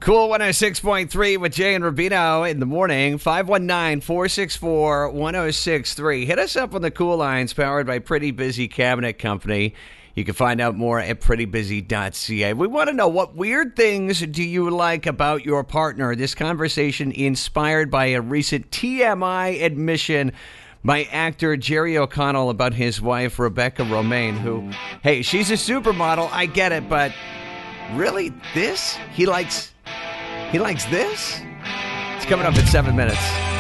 Cool 106.3 with Jay and Rubino in the morning. 519-464-1063. Hit us up on the Cool Lines powered by Pretty Busy Cabinet Company. You can find out more at prettybusy.ca. We want to know, what weird things do you like about your partner? This conversation inspired by a recent TMI admission by actor Jerry O'Connell about his wife, Rebecca Romaine, who, hey, she's a supermodel. I get it, but really, this? He likes this? It's coming up in 7 minutes.